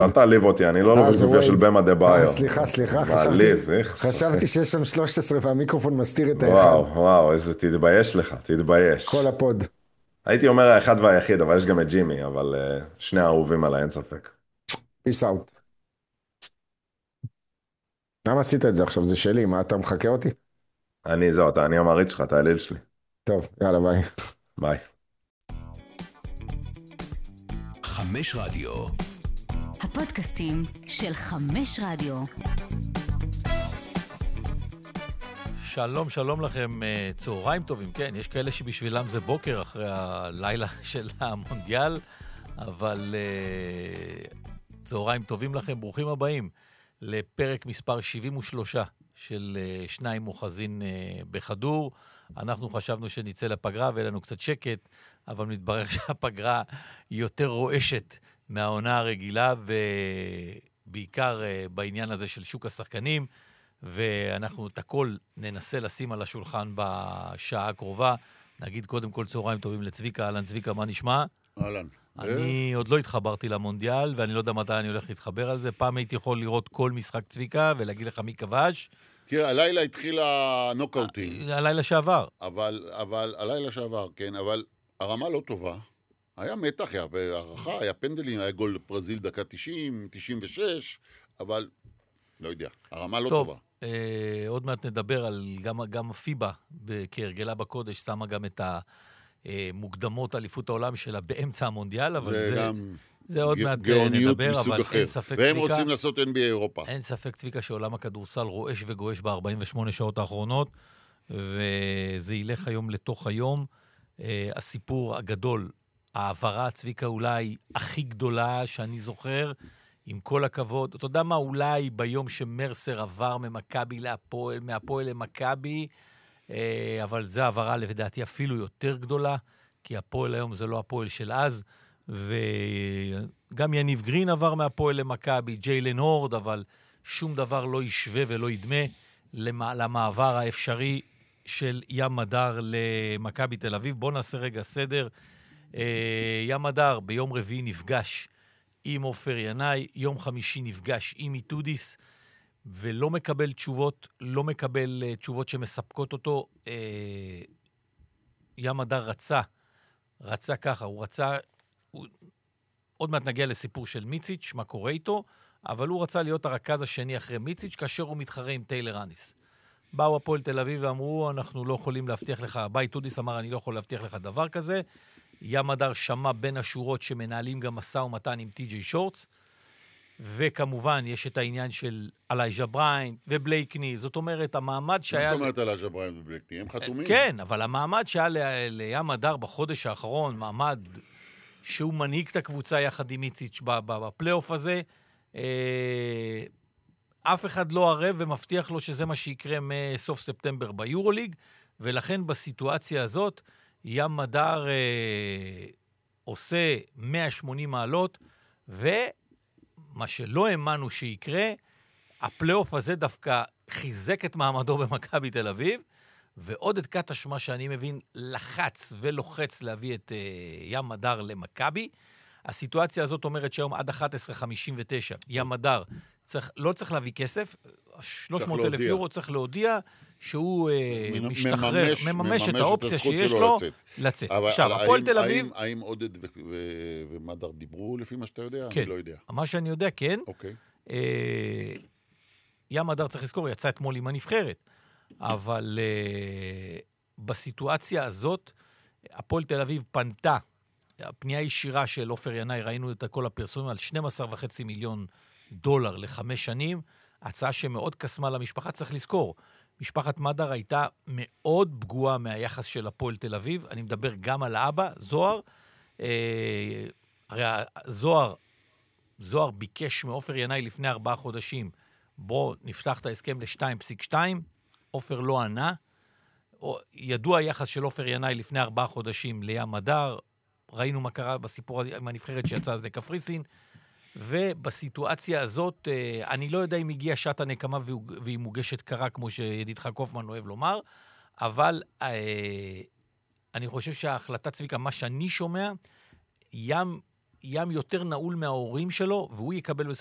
אל תעליב אותי, אני לא לובש זה גופייה של וייד. במה דה ביו. סליחה, מעליב, איך. חשבתי שיש שם 13 והמיקרופון מסתיר את האחד. וואו, וואו, איזה תתבייש לך, כל תתבייש. הפוד. הייתי אומר האחד והיחיד, אבל יש גם את ג'ימי, אבל שני האהובים עליי, אין ספק. פיס אאוט. למה עשית את זה עכשיו? זה שלי, מה אתה מחכה אותי? אני המעריץ שלך, אתה האליל שלי. טוב, יאללה ביי. ביי. חמש רדיו. הפודקאסטים של חמש רדיו. שלום, שלום לכם, צהריים טובים, כן, יש כאלה שבשבילם זה בוקר אחרי הלילה של המונדיאל, אבל צהריים טובים לכם, ברוכים הבאים לפרק מספר 73 של שניים מוחזין בחדור. אנחנו חשבנו שנצא לפגרה ויהיה לנו קצת שקט, אבל מתברר שהפגרה היא יותר רועשת מהעונה הרגילה, ובעיקר בעניין הזה של שוק השחקנים, ואנחנו את הכל ננסה לשים על השולחן בשעה הקרובה. נגיד קודם כל צהריים טובים לצביקה. אהלן צביקה, מה נשמע? אהלן. אני עוד לא התחברתי למונדיאל, ואני לא יודע מתי אני הולך להתחבר על זה. פעם הייתי יכול לראות כל משחק צביקה ולהגיד לך מי כבש. תראה, הלילה התחיל הנוקאוטים. הלילה שעבר. אבל הלילה שעבר, כן, אבל הרמה לא טובה. היה מתח, היה הערכה, היה פנדלים, היה גול ברזיל דקה 90, 96, אבל לא יודע, הרמה לא טובה. עוד מעט נדבר על גם הפיבה, כהרגלה בקודש, שמה גם את המוקדמות אליפות העולם שלה באמצע המונדיאל, אבל זה עוד מעט נדבר, אבל אין ספק צביקה. והם רוצים לעשות NBA אירופה. אין ספק צביקה שעולם הכדורסל רועש וגועש ב-48 שעות האחרונות, וזה ילך היום לתוך היום. הסיפור הגדול, העברה צביקה אולי הכי גדולה שאני זוכר, עם כל הכבוד. אתה יודע מה, אולי ביום שמרסר עבר ממכבי להפועל, מהפועל למכבי, אבל זה העברה לדעתי אפילו יותר גדולה, כי הפועל היום זה לא הפועל של אז, וגם יניב גרין עבר מהפועל למכבי, ג'יילן הורד, אבל שום דבר לא ישווה ולא ידמה למעבר האפשרי של ים מדר למכבי תל אביב. בואו נעשה רגע סדר. ים מדר ביום רביעי נפגש עם עופר ינאי, יום חמישי נפגש עם איתודיס, ולא מקבל תשובות, לא מקבל תשובות שמספקות אותו. ים מדר רצה ככה, עוד מעט נגיע לסיפור של מיציץ', מה קורה איתו, אבל הוא רצה להיות הרכז השני אחרי מיציץ', כאשר הוא מתחרה עם טיילר אניס. באו הפועל תל אביב ואמרו, אנחנו לא יכולים להבטיח לך, איתודיס אמר, אני לא יכול להבטיח לך דבר כזה. ים מדר שמע בין השורות שמנהלים גם משא ומתן עם טי.ג'יי שורטס, וכמובן יש את העניין של אלייג'ה בריינט ובלייקני, זאת אומרת, המעמד שהיה... מה זאת אומרת אלייג'ה בריינט ובלייקני? הם חתומים? כן, אבל המעמד שהיה לים מדר בחודש האחרון, מעמד שהוא מנהיג את הקבוצה יחד עם איציץ' בפלייאוף הזה, אף אחד לא ערב ומבטיח לו שזה מה שיקרה מסוף ספטמבר ביורוליג, ולכן בסיטואציה הזאת, ים מדר עושה 180 מעלות, ומה שלא האמנו שיקרה, הפלייאוף הזה דווקא חיזק את מעמדו במכבי תל אביב, ועוד את קטש, מה שאני מבין, לחץ ולוחץ להביא את ים מדר למכבי. הסיטואציה הזאת אומרת שהיום עד 11:59, ים מדר לא צריך להביא כסף, 300,000 יורו צריך להודיע שהוא משתחרר, מממש את האופציה שיש לו לצאת. עכשיו, הפועל תל אביב... האם עודד ומדר דיברו לפי מה שאתה יודע? כן. אני לא יודע. מה שאני יודע, כן. אוקיי. ים מדר צריך לזכור, יצא אתמול עם הנבחרת. אבל בסיטואציה הזאת, הפועל תל אביב פנתה, הפנייה ישירה של עופר ינאי, ראינו את כל הפרסומים על 12.5 מיליון דולר ל5 שנים, הצעה שמאוד קסמה למשפחה, צריך לזכור. משפחת מדר הייתה מאוד פגועה מהיחס של הפועל תל אביב, אני מדבר גם על האבא, זוהר, הרי זוהר ביקש מעופר ינאי לפני 4 חודשים, בוא נפתח את ההסכם ל-2.2, עופר לא ענה, ידוע היחס של עופר ינאי לפני 4 חודשים לים מדר, ראינו מה קרה בסיפור עם הנבחרת שיצא אז לקפריסין, ובסיטואציה הזאת, אני לא יודע אם הגיעה שעת הנקמה והיא מוגשת קרה, כמו שידידך קופמן אוהב לומר, אבל אני חושב שההחלטה צביקה, מה שאני שומע, ים ים יותר נעול מההורים שלו, והוא יקבל